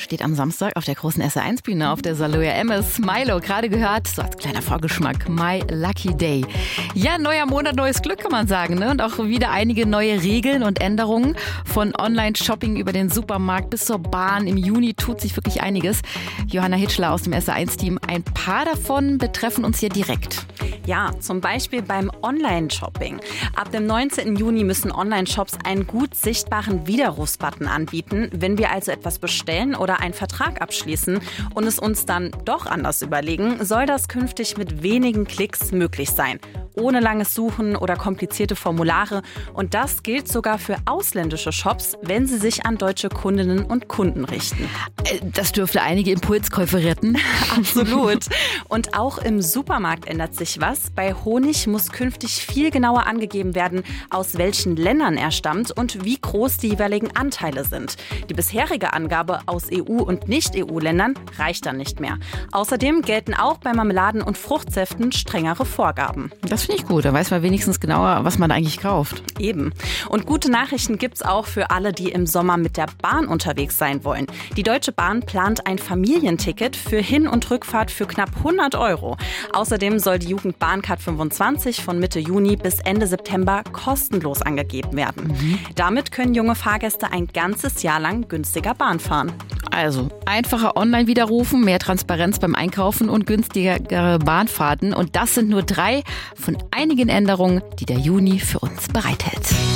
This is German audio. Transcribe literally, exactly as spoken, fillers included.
steht am Samstag auf der großen S R eins Bühne auf der Saloya Emmes. Milo, gerade gehört, so als kleiner Vorgeschmack, My Lucky Day. Ja, neuer Monat, neues Glück kann man sagen, ne? Und auch wieder einige neue Regeln und Änderungen. Von Online-Shopping über den Supermarkt bis zur Bahn. Im Juni tut sich wirklich einiges. Johanna Hitschler aus dem S R eins Team. Ein paar davon betreffen uns hier direkt. Ja, zum Beispiel beim Online-Shopping. Ab dem neunzehnten Juni müssen Online-Shops einen gut sichtbaren Widerrufsbutton anbieten. Wenn wir also etwas bestellen oder einen Vertrag abschließen und es uns dann doch anders überlegen, soll das künftig mit wenigen Klicks möglich sein. Ohne langes Suchen oder komplizierte Formulare. Und das gilt sogar für ausländische Shops, wenn sie sich an deutsche Kundinnen und Kunden richten. Das dürfte einige Impulskäufe retten. Absolut. Und auch im Supermarkt ändert sich was. Bei Honig muss künftig viel genauer angegeben werden, aus welchen Ländern er stammt und wie groß die jeweiligen Anteile sind. Die bisherige Angabe aus E U- und Nicht-E U-Ländern reicht dann nicht mehr. Außerdem gelten auch bei Marmeladen und Fruchtsäften strengere Vorgaben. Das finde ich gut, da weiß man wenigstens genauer, was man eigentlich kauft. Eben. Und gute Nachrichten gibt's auch für alle, die im Sommer mit der Bahn unterwegs sein wollen. Die Deutsche Bahn plant ein Familienticket für Hin- und Rückfahrt für knapp hundert Euro. Außerdem soll die Jugendbahncard fünfundzwanzig von Mitte Juni bis Ende September kostenlos angegeben werden. Mhm. Damit können junge Fahrgäste ein ganzes Jahr lang günstiger Bahn fahren. Also einfacher online widerrufen, mehr Transparenz beim Einkaufen und günstigere Bahnfahrten. Und das sind nur drei von einigen Änderungen, die der Juni für uns bereithält.